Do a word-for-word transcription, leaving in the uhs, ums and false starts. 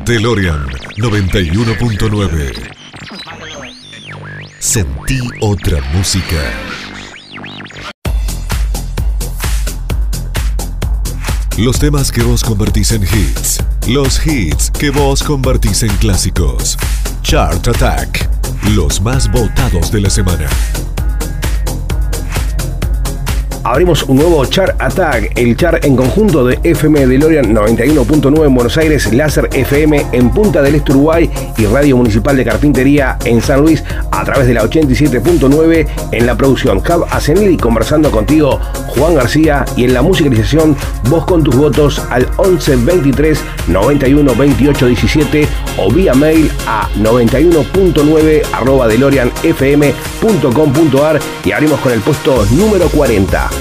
DeLorean noventa y uno punto nueve. Sentí otra música. Los temas que vos convertís en hits. Los hits que vos convertís en clásicos. Chart Attack. Los más votados de la semana. Abrimos un nuevo Chart Attack, el chart en conjunto de F M DeLorean noventa y uno punto nueve en Buenos Aires, Láser F M en Punta del Este, Uruguay y Radio Municipal de Carpintería en San Luis a través de la ochenta y siete punto nueve. En la producción Cab Asenili, conversando contigo Juan García, y en la musicalización vos con tus votos al once veintitrés noventa y uno veintiocho diecisiete o vía mail a noventa y uno punto nueve arroba delorean f m punto com punto a r. Y abrimos con el puesto número cuarenta.